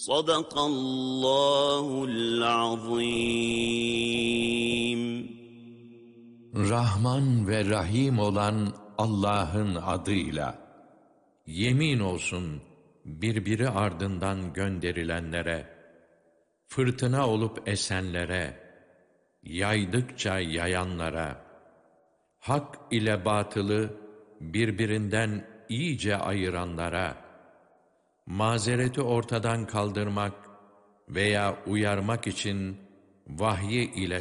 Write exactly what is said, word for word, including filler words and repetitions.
Sadakallahul azim. Rahman ve Rahim olan Allah'ın adıyla. Yemin olsun birbiri ardından gönderilenlere, fırtına olup esenlere, yaydıkça yayanlara, hak ile batılı birbirinden iyice ayıranlara, mazereti ortadan kaldırmak veya uyarmak için vahyi ile